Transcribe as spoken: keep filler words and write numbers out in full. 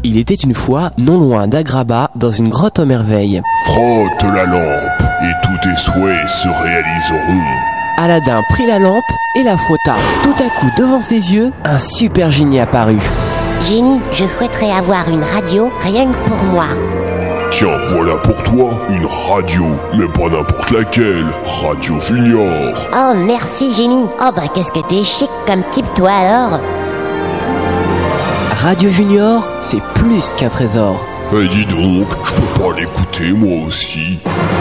Il était une fois, non loin d'Agraba, dans une grotte aux merveilles. Frotte la lampe et tous tes souhaits se réaliseront. Aladdin prit la lampe et la frotta. Tout à coup, devant ses yeux, un super génie apparut. Génie, je souhaiterais avoir une radio rien que pour moi. Tiens, voilà pour toi, une radio, mais pas n'importe laquelle, Radio Junior. Oh, merci Génie. Oh bah qu'est-ce que t'es chic comme type toi alors. Radio Junior, c'est plus qu'un trésor. Eh dis donc, je peux pas l'écouter moi aussi.